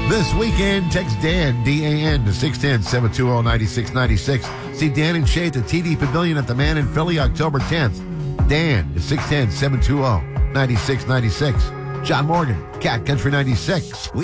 This weekend, text Dan, D-A-N, to 610-720-9696. See Dan and Shay at the TD Pavilion at the Man in Philly, October 10th. Dan, to 610-720-9696. John Morgan, Cat Country 96.